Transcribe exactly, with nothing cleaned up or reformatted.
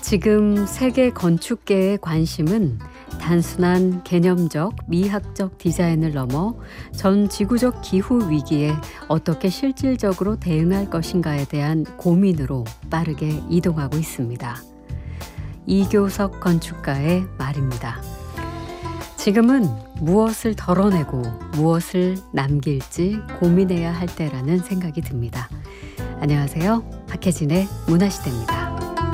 지금 세계 건축계의 관심은 단순한 개념적, 미학적 디자인을 넘어 전 지구적 기후 위기에 어떻게 실질적으로 대응할 것인가에 대한 고민으로 빠르게 이동하고 있습니다. 이교석 건축가의 말입니다. 지금은 무엇을 덜어내고 무엇을 남길지 고민해야 할 때라는 생각이 듭니다. 안녕하세요. 박혜진의 문화시대입니다.